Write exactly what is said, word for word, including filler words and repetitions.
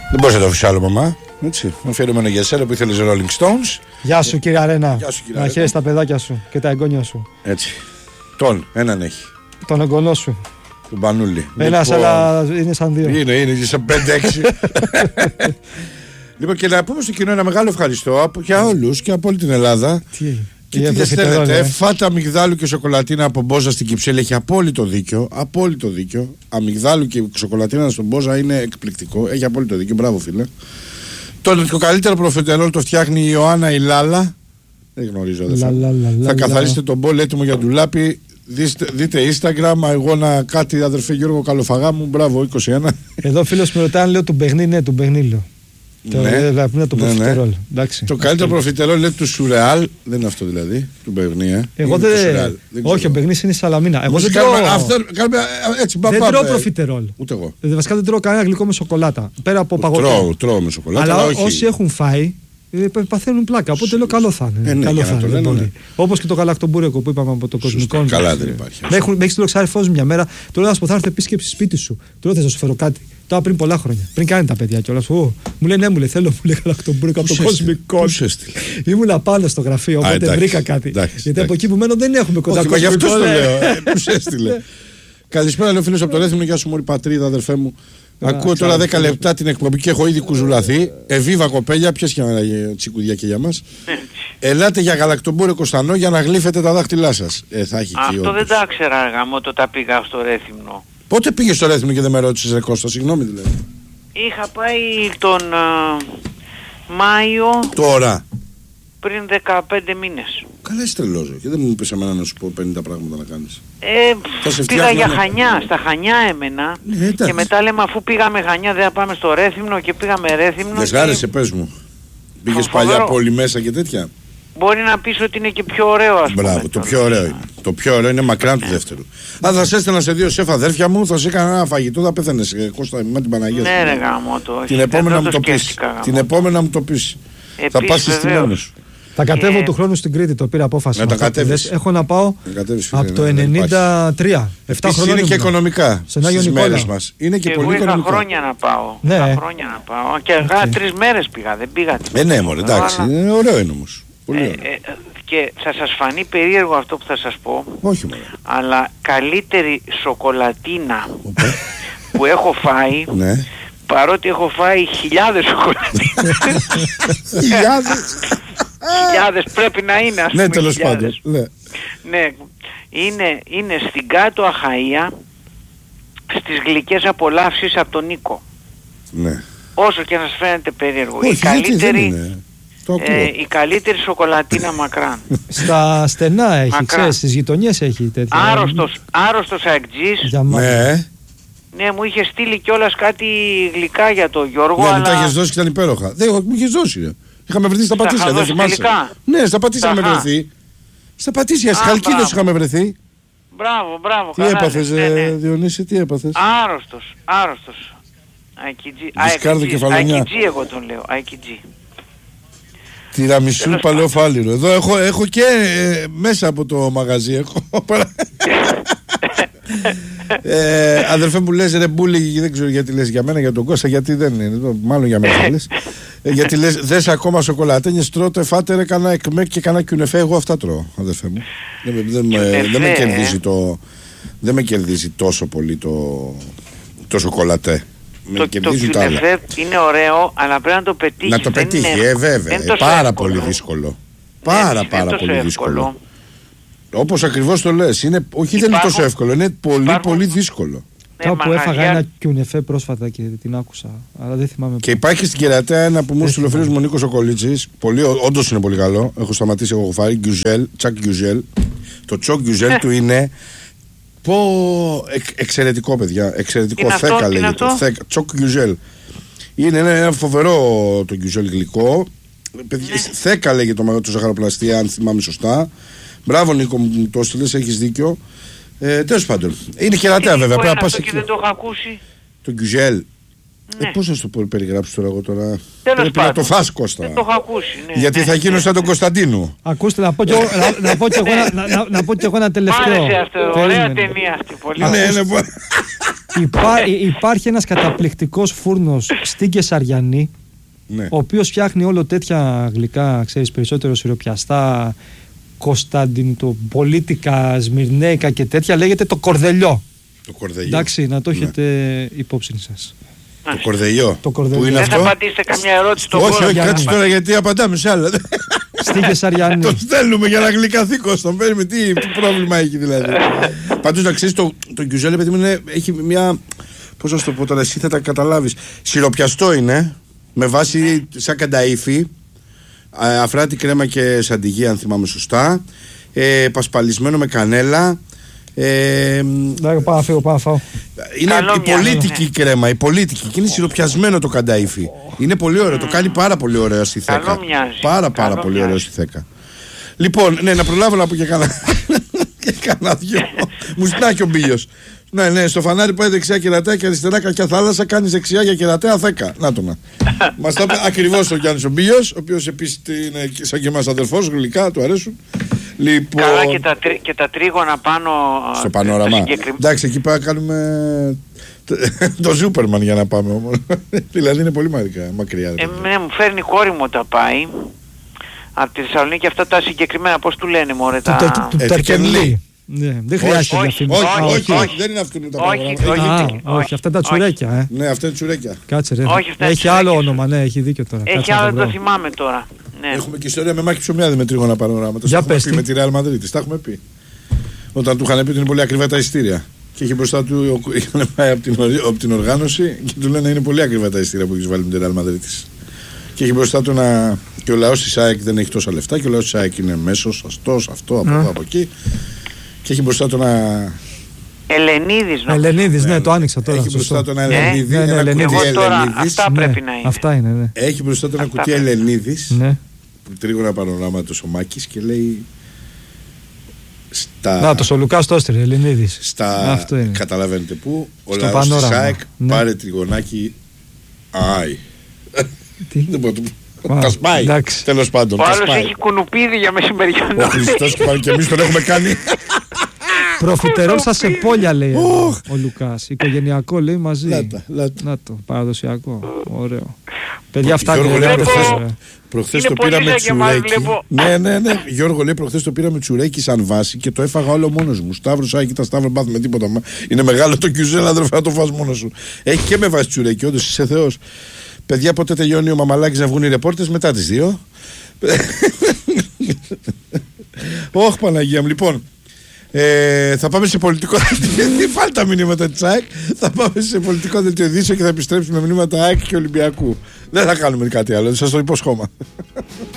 Δεν μπορείς να το αφήσεις άλλο, μαμά. Έτσι. Αφιερωμένο για εσένα που ήθελες Rolling Stones. Γεια σου, κύριε Αρένα. Γεια σου, κύριε να χαίρεσαι τα παιδάκια σου και τα εγγόνια σου. Έτσι. Τον, έναν έχει. Τον εγγονό σου. Τον Πανούλη. Ένας, λοιπόν, αλλά είναι σαν δύο. Είναι, είναι σαν πέντε έξι. Λοιπόν, και να πούμε στο κοινό ένα μεγάλο ευχαριστώ για όλους και από όλη την Ελλάδα. Τι, και τι δεν στέλνετε. Φάτα αμυγδάλου και σοκολατίνα από Μπόζα στην Κυψέλη. Έχει απόλυτο δίκιο. Απόλυτο δίκιο. Αμυγδάλου και σοκολατίνα στον Μπόζα είναι εκπληκτικό. Έχει απόλυτο δίκιο. Μπράβο, φίλε. Το, το καλύτερο προφιτερόλ το φτιάχνει η Ιωάννα η Λάλα. Δεν γνωρίζω. Δεν θα λα, λα, θα καθαρίσετε τον μπολ έτοιμο για ντουλάπι. Δείτε, δείτε Instagram, εγώ να κάτι αδερφέ Γιώργο Καλοφαγά μου, μπράβο είκοσι ένα. Εδώ φίλος με ρωτάνε, λέω του Μπεγνή, ναι, του Μπεγνή λέω. Ναι, το, ναι, το ναι, προφιτερόλ. Ναι. Το καλύτερο προφιτερόλ λέει του Σουρεάλ, δεν είναι αυτό δηλαδή, του Μπεγνή. Ε. Εγώ δεν. δεν όχι, ο Μπεγνής είναι Σαλαμίνα. Εγώ δεν τρώω. Δεν τρώω προφιτερόλ. Ούτε εγώ. Βασικά δεν τρώω κανένα γλυκό με σοκολάτα. Πέρα από παγωτό. Τρώω, τρώω με σοκολάτα. Αλλά όσοι έχουν φάει. Παθαίνουν πλάκα. Οπότε λέω καλό θα είναι. Ε, ναι, καλό θα είναι. Ναι. Όπως και το γαλακτομπούρεκο που είπαμε από το κοσμικό. Καλά δεν υπάρχει. Με έχει το λοξάρι φως μια μέρα. Του λέω να σου πω θα έρθω επίσκεψη σπίτι σου. Του λέω θα σου φέρω κάτι. Τώρα πριν πολλά χρόνια. Πριν κάνει τα παιδιά κιόλας. Μου λέει ναι, μου λέει θέλω, μου λέει γαλακτομπούρεκο από το κοσμικό. Ήμουν πάνω στο γραφείο. Οπότε βρήκα κάτι. Γιατί από εκεί που μένω δεν έχουμε κοντά κοσμικό. Γι' αυτό το λέω. Πού σε έστειλε. Καλησπέρα, λέω φίλος από το Ρέθυμνο. Γεια σου, μωρή πατρίδα, αδερφέ μου. Ακούω τώρα δέκα λεπτά την εκπομπή και έχω ήδη κουζουλαθεί. Εβίβα κοπέλια, ποιες και τσικουδιά και για μας. Ελάτε για γαλακτομπούρεκο στανό για να γλύφετε τα δάχτυλά σας. Ε, θα έχει αυτό όντως. Δεν τα ήξερα αργά μου το τα πήγα στο Ρέθυμνο. Πότε πήγες στο Ρέθυμνο και δεν με ρώτησες ρε Κώστα, συγγνώμη δηλαδή. Είχα πάει τον uh, Μάιο. Τώρα. Πριν δεκαπέντε μήνες. Καλά είσαι τρελός και δεν μου είπες εμένα να σου πω πενήντα πράγματα να κάνεις. Ε, πήγα για Χανιά, στα Χανιά έμενα ναι, και μετά λέμε αφού πήγαμε Χανιά δεν θα πάμε στο Ρέθυμνο και πήγαμε Ρέθυμνο. Δεν σ' και... πες μου. Πήγες παλιά φοβερό. Πόλη μέσα και τέτοια. Μπορεί να πεις ότι είναι και πιο ωραίο ας πούμε. Μπράβο, το πιο ωραίο είναι. Το πιο ωραίο είναι μακράν του δεύτερου. Αν θα σε έστελνα σε δύο σεφ αδέρφια μου, θα σε έκανα ένα φαγητό, θα πέθανες Κώστα με την Παναγία. Ναι ρε γάμο το. Την επόμενα μου το πεις. Την επόμενα μου το πεις. Θα πας στη μόνη σου. Θα κατέβω και... του χρόνου στην Κρήτη, το πήρα απόφαση. Να τα κατέβεις. Έχω να πάω από το ενενήντα τρία. επτά χρόνια. Είναι και οικονομικά στις μέρες μας. Είναι και, και πολύ οικονομικά. Εγώ είχα χρόνια να πάω. Ναι. Είχα χρόνια να πάω. Και αργά okay. τρεις μέρες πήγα, δεν πήγα. Ε, ναι, μωρέ, εντάξει. Αλλά... Είναι ωραίο είναι όμως. Πολύ ωραίο. Ε, ε, και θα σας φανεί περίεργο αυτό που θα σας πω. Όχι μωρέ. Αλλά καλύτερη σοκολατίνα που έχω φάει. Ναι. Παρότι έχω φάει χιλιάδες σοκολατίνες. Χιλιάδες. Χιλιάδες πρέπει να είναι ας πούμε. Ναι, τέλος πάντων. Ναι. Ναι. Είναι, είναι στην κάτω Αχαΐα στις γλυκές απολαύσεις από τον Νίκο. Ναι. Όσο και να σας φαίνεται περίεργο. Όχι, η, καλύτερη, ε, η καλύτερη σοκολατίνα μακράν. Στα στενά έχει, ξέρεις, στις γειτονιές έχει τέτοια. Άρρωστος, άρρωστος αεκτζής. Ναι. Ναι, μου είχε στείλει κιόλας κάτι γλυκά για τον Γιώργο. Ναι, αλλά... μου τα είχες δώσει και ήταν υπέροχα. Δεν, μου είχες δώσει. Ρε. Είχαμε βρεθεί στα Πατήσια, δεν θυμάσαι. Ναι, στα Πατήσια είχαμε βρεθεί. Στα Πατήσια, στη Χαλκίδος είχαμε βρεθεί. Μπράβο, μπράβο. Τι έπαθες, ναι, ναι. Διονύση, τι έπαθες. Άρρωστος, άρρωστος. Δισκάρδο κεφαλονιά. Άικιτζι εγώ τον λέω, Άικιτζι. Τυραμισού παλαιοφάλιρο. Εδώ έχω, έχω και ε, μέσα από το μαγαζί έχω. ε, αδερφέ μου λες ρε Μπούλη, δεν ξέρω γιατί λες για μένα, για τον Κώστα, γιατί δεν είναι, μάλλον για μένα λες. ε, γιατί λες δες ακόμα σοκολατένιες, τρώτε, φάτε ρε κανένα εκμέκ και κανένα κιουνεφέ, εγώ αυτά τρώω αδερφέ μου. δεν, δεν, δεν, δεν με κερδίζει το, δεν με κερδίζει τόσο πολύ το, το σοκολατέ. Το, το κιουνεφέ είναι ωραίο, αλλά πρέπει να το πετύχει. Να το πετύχει, είναι, ε, βέβαια. Ε, πάρα εύκολο. Πολύ δύσκολο. Πάρα, πάρα πολύ εύκολο. δύσκολο. Όπως ακριβώς το λες. Είναι, όχι, υπάρχουν, δεν είναι τόσο εύκολο. Είναι πολύ, υπάρχουν, πολύ δύσκολο. Ναι, κάπου έφαγα ένα κιουνεφέ πρόσφατα και την άκουσα. Αλλά δεν θυμάμαι. Και υπάρχει στην Κερατέα ένα που μου έστειλε ο φίλος μου Νίκος ο Κολίτσης. Όντως είναι πολύ καλό. Έχω σταματήσει, έχω φάει. Γκιουζέλ, τσακ γκιουζέλ. Το τσοκ γκιουζέλ του είναι. Πω εξ, εξαιρετικό παιδιά, εξαιρετικό. Είναι θέκα αυτό, λέγεται, θέκα, τσοκ γκιουζέλ. Είναι ένα, ένα φοβερό το γκιουζέλ γλυκό. Παιδιά, ναι. Θέκα λέγεται το, το ζαχαροπλαστή, αν θυμάμαι σωστά. Μπράβο Νίκο μου το έστειλες, έχεις δίκιο. Ε, τέλος πάντων, είναι Κερατέα βέβαια. Πρέπει να πας εκεί. Δεν το έχω ακούσει. Το γκιουζέλ. Ναι. Ε, πώς θα σου το περιγράψω τώρα εγώ τώρα. Τέλος πρέπει πάντων. Να το φας Κώστα. Δεν το έχω ακούσει. Ναι. Γιατί θα γίνω σαν τον Κωνσταντίνου. Ακούστε να πω κι εγώ, να, να πω κι εγώ, να, να, να πω κι εγώ ένα τελευταίο. Μ' άρεσε αυτό. Ωραία ταινία αυτή. Πολύ ναι, ναι, Υπά, υπάρχει ένας καταπληκτικός φούρνος στην Κεσαριανή, ναι. ο οποίος φτιάχνει όλο τέτοια γλυκά, ξέρεις, περισσότερο σιροπιαστά, κωνσταντινοπολίτικα, σμυρνέικα και τέτοια. Λέγεται το Κορδελιό. Το Κορδελιό. Εντάξει, να το έχετε ναι. υπόψη σας. Το Κορδελιό. Το Κορδελιό. Που είναι δεν αυτό? θα απαντήσετε καμιά ερώτηση στο όχι, όχι, κάτσε τώρα γιατί απαντάμε σε άλλα. Στην Κεσαριανή. Τον στέλνουμε για να γλυκαθεί Κώστα. Παίρνουμε τι, τι πρόβλημα έχει δηλαδή. Πάντως να ξέρεις, το, το γκιουζέλ, παιδί μου, είναι, έχει μια. Πώς να σου το πω τώρα, εσύ θα τα καταλάβεις. Σιροπιαστό είναι, με βάση σαν κανταΐφι, αφράτη κρέμα και σαντιγί, αν θυμάμαι σωστά. Ε, πασπαλισμένο με κανέλα. Ε, ναι, πάω να φύγω, πάω να φάω. Είναι η πολίτικη ναι. κρέμα, η πολίτικη, και είναι σιροπιασμένο το κανταΐφι. Είναι πολύ ωραίο, mm. το κάνει πάρα πολύ ωραίο στη θέκα. Πάρα πάρα Καλό πολύ μοιάζει. ωραίο στη θέκα. Λοιπόν, ναι, να προλάβω να πω και κάνα, και κάνα δυο. Μου ζητάει και ο Μπίλιος. Ναι, ναι, στο φανάρι πάει δεξιά κερατέα και αριστερά κακιά θάλασσα, κάνεις δεξιά για κερατέα θέκα. Να το να. Μας τα είπε ακριβώς ο Γιάννης ο Μπίλιος, ο οποίος επίσης είναι σαν και εμάς αδερφός, γλυκά, του αρέσουν. Λοιπόν... Καλά, και τα, τρί, και τα τρίγωνα πάνω στο πανόραμα. Συγκεκρι... Εντάξει, εκεί πάει να κάνουμε το Ζούπερμαν για να πάμε όμως. Δηλαδή είναι πολύ μακριά, μακριά. Ε, ναι, μου φέρνει η κόρη μου τα πάει από τη Θεσσαλονίκη, αυτά τα συγκεκριμένα, πώς του λένε μωρέ, τα... Του Τερκενλή. Ναι, δεν χρειάζεται διαφήμιση. Όχι, όχι, δεν είναι αυτό τα πράγματα. Όχι, αυτά τα τσουρέκια. Ναι, αυτά είναι τσουρέκια. Κάτσε ρε. Έχει άλλο όνομα, ναι, έχει δίκιο τώρα. Έχει άλλο, το θυμάμαι τώρα. Έχουμε και ιστορία με Μάκη Ψωμιάδη με τρίγωνα πανοράματα. Για πες τι. Με τη Real Madrid, τα έχουμε πει. Όταν του είχαν πει ότι είναι πολύ ακριβά τα εισιτήρια. Και είχε μπροστά του, είχαν πάει από την, από την οργάνωση και του λένε είναι πολύ ακριβά τα εισιτήρια που έχει βάλει με τη Real Madrid. Και έχει μπροστά του να. Και ο λαός της ΑΕΚ δεν έχει τόσα λεφτά και ο λαός της ΑΕΚ είναι μέσος, αστός, αυτό, από εδώ, από εκεί. Και έχει μπροστά του να. Ελενίδης, ναι. Ελενίδης, ναι, το άνοιξα τώρα. Έχει μπροστά του ένα Ελενίδη. Ναι, ναι, ναι, εγώ τώρα, αυτά πρέπει να είναι. Αυτά είναι, ναι. Έχει μπροστά του ένα κουτί Ελενίδης. Ναι. Που τρίγωνα πανοράματος ο Μάκης και λέει. Στα... Να, το ο Λουκάς Τόστερ, Ελενίδης. Στα. Καταλαβαίνετε πού. Ο λαός της ΑΕΚ πάρε τριγωνάκι. Άι. Τι. Τα σπάει. Τέλος πάντων. Ο άλλος έχει κουνουπίδι για μεσημεριανό. Ο Χριστός και εμείς τον έχουμε κάνει. Προφιτερόλ στα Σεπόλια λέει ο Λουκάς. Οικογενειακό λέει μαζί. Να το, παραδοσιακό. Ωραίο. Παιδιά, αυτά είναι. Προχθές το πήραμε τσουρέκι. Ναι, ναι, ναι. Γιώργο λέει προχθές το πήραμε τσουρέκι σαν βάση και το έφαγα όλο μόνος μου. Σταύρος, άγι, τα Σταύρο, πάθουμε τίποτα. Είναι μεγάλο το κιουζέλ, αδερφέ, να το φας μόνος σου. Έχει και με βάση τσουρέκι, όντως είσαι θεός. Παιδιά, πότε τελειώνει ο Μαμαλάκης να βγουν οι ρεπόρτες? Μετά τις δύο. Όχι, Παναγία μου. Λοιπόν, ε, θα πάμε σε πολιτικό δελτίο. Φάλ τα μηνύματα της ΑΕΚ. Θα πάμε σε πολιτικό δελτίο ειδήσεων και θα επιστρέψουμε με μηνύματα ΑΕΚ και Ολυμπιακού. Δεν θα κάνουμε κάτι άλλο, σας το υποσχόμαι.